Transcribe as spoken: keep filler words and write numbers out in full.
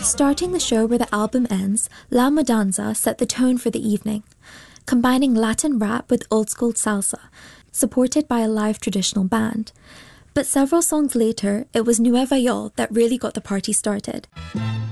Starting the show where the album ends, La Mudanza set the tone for the evening, combining Latin rap with old-school salsa, supported by a live traditional band. But several songs later, it was Nueva York that really got the party started.